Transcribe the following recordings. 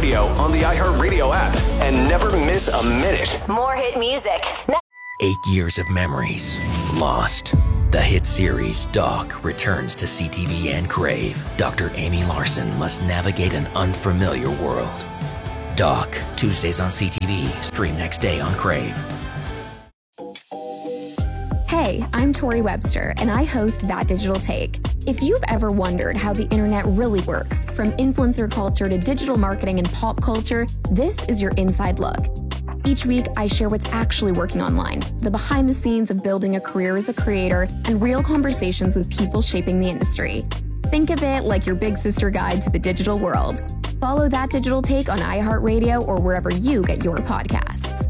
iHeartRadio on the iHeartRadio app and never miss a minute. More hit music. 8 years of memories lost. The hit series Doc returns to CTV and Crave. Dr. Amy Larson must navigate an unfamiliar world. Doc, Tuesdays on CTV, stream next day on Crave. Hey, I'm Tori Webster, and I host That Digital Take. If you've ever wondered how the internet really works, from influencer culture to digital marketing and pop culture, this is your inside look. Each week, I share what's actually working online, the behind the scenes of building a career as a creator, and real conversations with people shaping the industry. Think of it like your big sister guide to the digital world. Follow That Digital Take on iHeartRadio or wherever you get your podcasts.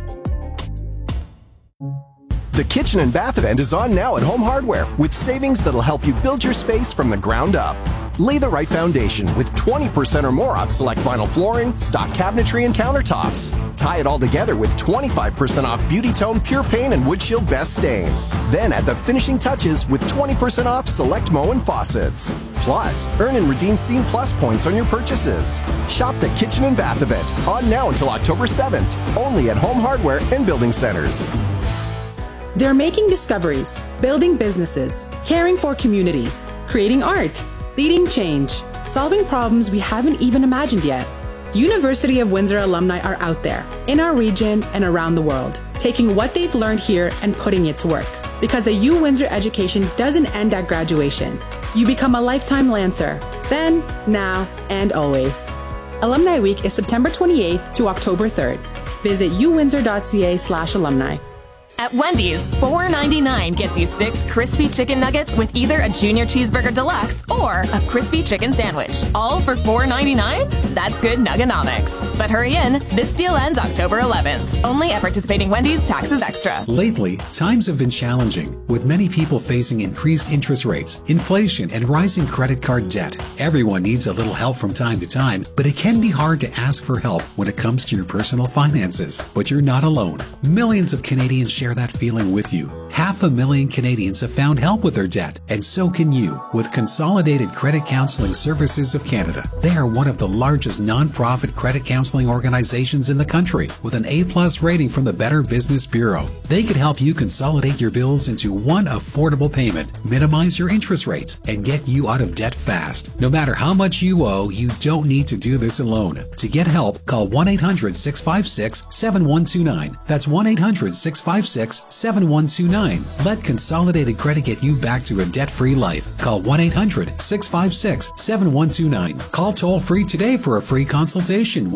The kitchen and bath event is on now at Home Hardware with savings that'll help you build your space from the ground up. Lay the right foundation with 20% or more off select vinyl flooring, stock cabinetry, and countertops. Tie it all together with 25% off Beauty Tone Pure Paint and Wood Shield Best Stain. Then add the finishing touches with 20% off select Moen faucets. Plus, earn and redeem Scene Plus points on your purchases. Shop the kitchen and bath event on now until October 7th, only at Home Hardware and Building Centers. They're making discoveries, building businesses, caring for communities, creating art, leading change, solving problems we haven't even imagined yet. University of Windsor alumni are out there, in our region and around the world, taking what they've learned here and putting it to work. Because a U Windsor education doesn't end at graduation. You become a lifetime Lancer, then, now, and always. Alumni Week is September 28th to October 3rd. Visit uwindsor.ca/alumni. At Wendy's, $4.99 gets you 6 crispy chicken nuggets with either a Junior Cheeseburger Deluxe or a crispy chicken sandwich. All for $4.99? That's good nugganomics. But hurry in, this deal ends October 11th. Only at participating Wendy's, taxes extra. Lately, times have been challenging, with many people facing increased interest rates, inflation, and rising credit card debt. Everyone needs a little help from time to time, but it can be hard to ask for help when it comes to your personal finances. But you're not alone. Millions of Canadians share that feeling with you. 500,000 Canadians have found help with their debt, and so can you with Consolidated Credit Counseling Services of Canada. They are one of the largest non-profit credit counseling organizations in the country with an A+ rating from the Better Business Bureau. They could help you consolidate your bills into one affordable payment, minimize your interest rates, and get you out of debt fast. No matter how much you owe, you don't need to do this alone. To get help, call 1-800-656-7129. That's 1-800-656-7129. Let Consolidated Credit get you back to a debt-free life. Call 1-800-656-7129. Call toll-free today for a free consultation.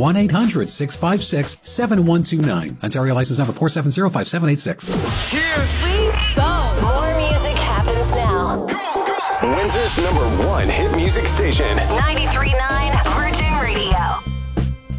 1-800-656-7129. Ontario license number 4705786. Here we go. More music happens now. Windsor's #1 hit music station. 93.9 Virgin Radio.